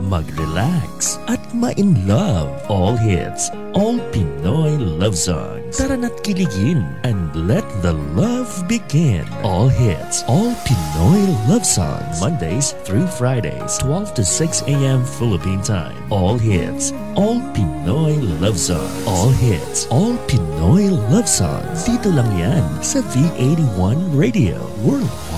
mag-relax at ma-in-love. All hits, all Pinoy love songs. Tara na't kiligin and let the love begin. All hits, all Pinoy love songs. Mondays through Fridays, 12 to 6 a.m. Philippine time. All hits, all Pinoy love songs. All hits, all Pinoy love songs. Dito lang yan sa V81 Radio World.